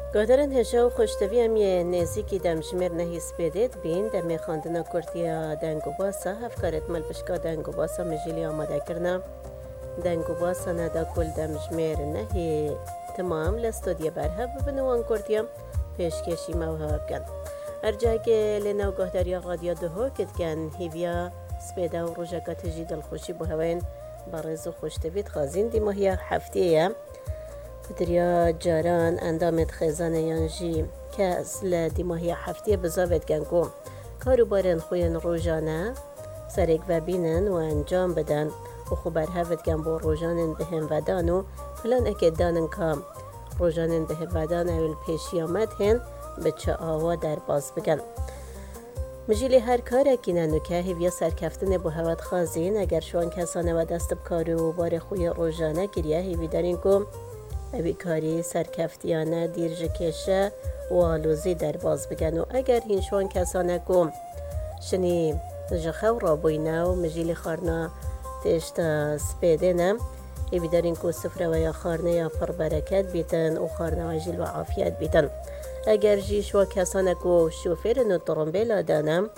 گادرن هجا و خوشتوی هم یه نزیکی دم جمیر نهیس بدید بین دم خواندنا کردیا دنگو باسا هفکارت مل بشکا دنگو باسا مجیلی آماده کرنا دنگو باسا ندا کل دم جمیر نهی تمام لاستودیا برها ببنوان کردیا پیشکشی موها بکن ارجاگه لناو گهداریا غادیا دهو کد کن هیویا سپیدا و روژاکا تجی دلخوشی بوهوین برز و خوشتویت خازین دی ماهیا هفتیه دریا جاران اندامت خزانه یانجی که اصل دیماهی هفته بزاوت گنگو کارو بارن خوین روزانه سرک و بینن و انجام بدن و خبر هفت گن با روزانن بهم ودان و پلان اکد دانن کام روزانن بهم ودان اول پیشی آمد هن به چه آوا در باز بگن مجیلی هر کار اکینن که هیویا سرکفتن با هوت خازین اگر شوان کسانه و دست بکارو بار خوی روزانه گریه هیوی دارین کم اوی کاری سرکفتیانه دیرج کشه و آلوزی در باز بگن و اگر هینشوان کسانه کم شنی جخو را بوینه و مجیل خارنا تشتا سپیده نم ایوی دارین که سفره و یا خارنه یا پر برکت بیتن و خارنه و جیل و عافیت بیتن اگر جیش و کسانه که شوفر نو ترمبیل دانم